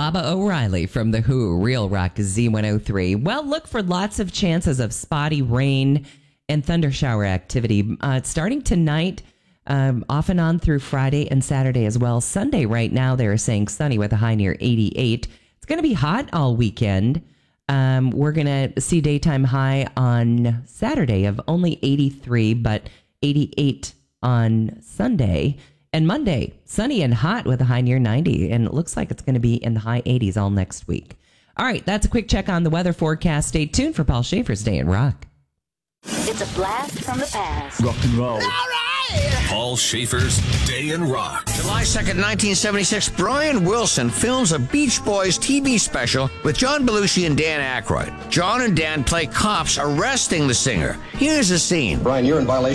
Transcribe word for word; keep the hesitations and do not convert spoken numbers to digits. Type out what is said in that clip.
Baba O'Reilly from The Who, Real Rock Z one oh three. Well, look for lots of chances of spotty rain and thunder shower activity. Uh, it's starting tonight, um, off and on through Friday and Saturday as well. Sunday right now, they're saying sunny with a high near eighty-eight. It's going to be hot all weekend. Um, we're going to see daytime high on Saturday of only eighty-three, but eighty-eight on Sunday. And Monday, sunny and hot with a high near ninety. And it looks like it's going to be in the high eighties all next week. All right, that's a quick check on the weather forecast. Stay tuned for Paul Schaefer's Day in Rock. It's a blast from the past. Rock and roll. All right. Paul Schaefer's Day in Rock. July second, nineteen seventy-six, Brian Wilson films a Beach Boys T V special with John Belushi and Dan Aykroyd. John and Dan play cops arresting the singer. Here's the scene. Brian, you're in violation